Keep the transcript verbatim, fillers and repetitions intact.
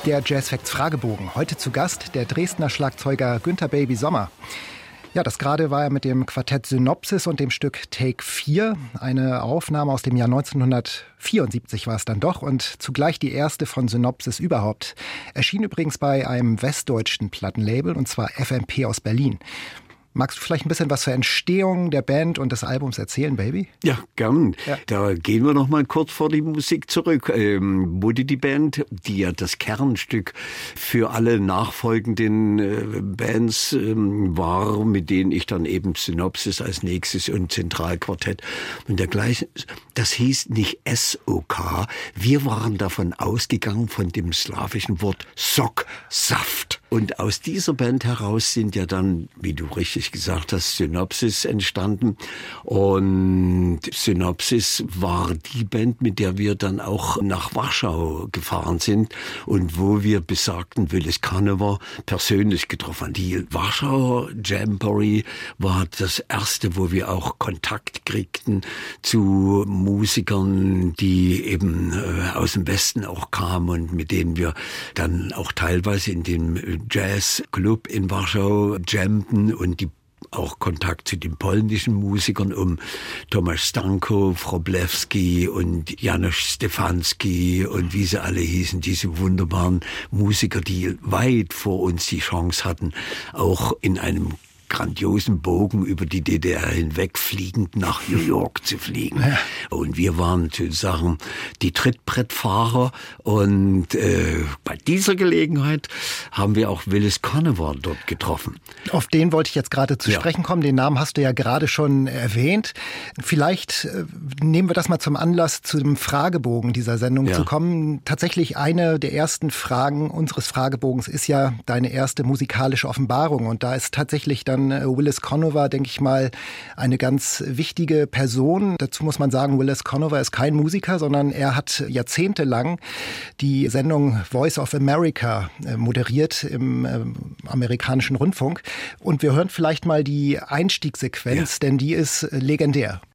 Der Jazz-Facts Fragebogen. Heute zu Gast der Dresdner Schlagzeuger Günther Baby Sommer. Ja, das gerade war er mit dem Quartett Synopsis und dem Stück Take vier. Eine Aufnahme aus dem Jahr neunzehnhundertvierundsiebzig war es dann doch und zugleich die erste von Synopsis überhaupt. Erschien übrigens bei einem westdeutschen Plattenlabel und zwar F M P aus Berlin. Magst du vielleicht ein bisschen was zur Entstehung der Band und des Albums erzählen, Baby? Ja, gern. Ja. Da gehen wir noch mal kurz vor die Musik zurück. Ähm, Buddy, die Band, die ja das Kernstück für alle nachfolgenden äh, Bands ähm, war, mit denen ich dann eben Synopsis als nächstes und Zentralquartett und dergleichen. Das hieß nicht S O K. Wir waren davon ausgegangen von dem slawischen Wort Sok, Saft. Und aus dieser Band heraus sind ja dann, wie du richtig gesagt hast, Synopsis entstanden. Und Synopsis war die Band, mit der wir dann auch nach Warschau gefahren sind und wo wir besagten Willis Carnaval persönlich getroffen haben. Die Warschauer Jamboree war das erste, wo wir auch Kontakt kriegten zu Musikern, die eben äh, aus dem Westen auch kamen und mit denen wir dann auch teilweise in dem Jazzclub in Warschau jammten und die auch Kontakt zu den polnischen Musikern um Tomasz Stanko, Wroblewski und Janusz Stefanski und wie sie alle hießen, diese wunderbaren Musiker, die weit vor uns die Chance hatten, auch in einem grandiosen Bogen über die D D R hinweg fliegend nach New York zu fliegen. Ja. Und wir waren sozusagen die Trittbrettfahrer und äh, bei dieser Gelegenheit haben wir auch Willis Carnaval dort getroffen. Auf den wollte ich jetzt gerade zu ja. sprechen kommen. Den Namen hast du ja gerade schon erwähnt. Vielleicht äh, nehmen wir das mal zum Anlass, zu dem Fragebogen dieser Sendung ja. zu kommen. Tatsächlich eine der ersten Fragen unseres Fragebogens ist ja deine erste musikalische Offenbarung. Und da ist tatsächlich dann Willis Carnaval, denke ich mal, eine ganz wichtige Person. Dazu muss man sagen, Willis Carnaval ist kein Musiker, sondern er hat jahrzehntelang die Sendung Voice of America moderiert im äh, amerikanischen Rundfunk. Und wir hören vielleicht mal die Einstiegssequenz, ja. denn die ist legendär.